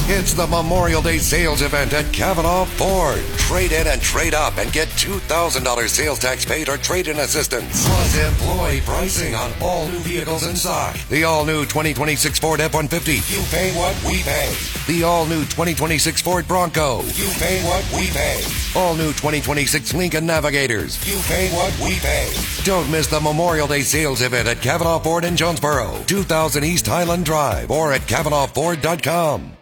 It's the Memorial Day sales event at Cavanaugh Ford. Trade in and trade up and get $2,000 sales tax paid or trade-in assistance. Plus employee pricing on all new vehicles in stock. The all-new 2026 Ford F-150. You pay what we pay. The all-new 2026 Ford Bronco. You pay what we pay. All-new 2026 Lincoln Navigators. You pay what we pay. Don't miss the Memorial Day sales event at Cavanaugh Ford in Jonesboro, 2000 East Highland Drive, or at CavanaughFord.com.